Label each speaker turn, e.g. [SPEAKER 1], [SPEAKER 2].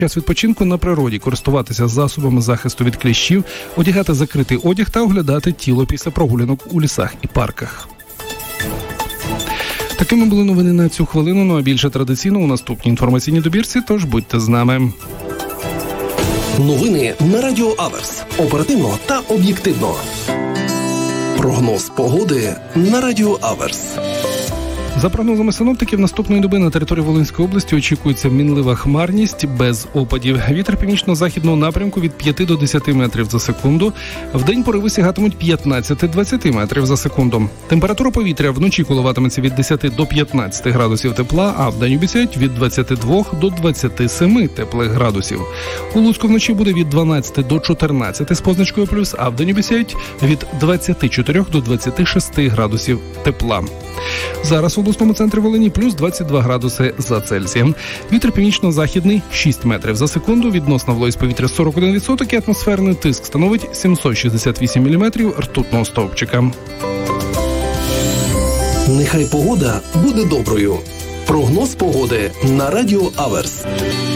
[SPEAKER 1] Час відпочинку на природі, користуватися засобами захисту від кліщів, одягати закритий одяг та оглядати тіло після прогулянок у лісах і парках. Такими були новини на цю хвилину, ну а більше традиційно у наступній інформаційній добірці, тож будьте з нами.
[SPEAKER 2] Новини на Радіо Аверс. Оперативно та об'єктивно. Прогноз погоди на Радіо Аверс.
[SPEAKER 1] За прогнозами синоптиків, наступної доби на території Волинської області очікується мінлива хмарність без опадів. Вітер північно-західного напрямку від 5 до 10 метрів за секунду. Вдень пориви сягатимуть 15-20 метрів за секунду. Температура повітря вночі коливатиметься від 10 до 15 градусів тепла, а вдень обіцяють від 22 до 27 теплих градусів. У Луцьку вночі буде від 12 до 14 з позначкою плюс, а вдень обіцяють від 24 до 26 градусів тепла. Зараз в обласному центрі Волині плюс 22 градуси за Цельсієм. Вітер північно-західний 6 метрів за секунду, відносна вологість повітря 41% і атмосферний тиск становить 768 міліметрів ртутного стовпчика.
[SPEAKER 2] Нехай погода буде доброю. Прогноз погоди на Радіо Аверс.